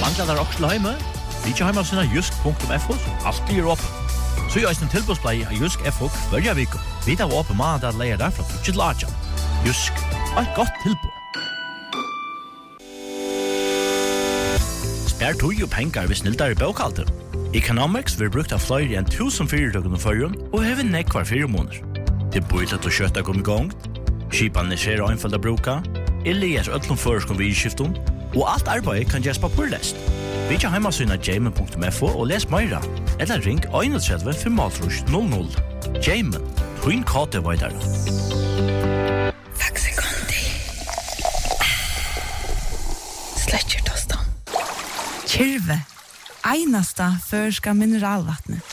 Manglar der også heime? Vi ikke heima sinna jusk.fo, som alltid oppe. Så gjør en tilbudsblei av Jusk FO hver vik. Vi tar oppe mandag leier der fra 2 til 8. Jusk, et godt tilbud. Spær tog og penger hvis sniltar i bøkalter. Economics vil brukt av flere enn 1000 fyrirtøkken og førjen, og hever nekvar 4 måneder. Det bor til å kjøtta kom i gang, skipan er skjer og einfald å bruka, Elias øtlom føreskom vid skifton, og alt arbeid kan gjøres papurlest. Vi ikke heimasyna jamen.fo og les meira, eller ring 31 500. Jamen, twin kate vaidar. Faxi Kondi. Sletcher tostan. Kyrve, einasta førska mineralvattnet.